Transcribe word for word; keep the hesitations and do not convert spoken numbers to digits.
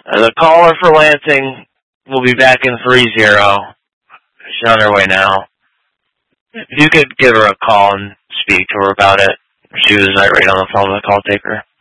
Uh, the caller for Lansing will be back in three zero. She's on her way now. If you could give her a call and speak to her about it. She was irate on the phone with the call taker.